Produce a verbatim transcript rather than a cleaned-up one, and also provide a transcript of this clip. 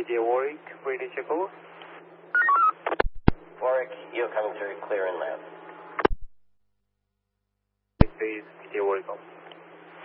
P J Warwick, British Echo. Warwick, you're coming through clear and loud. This is P J Warwick.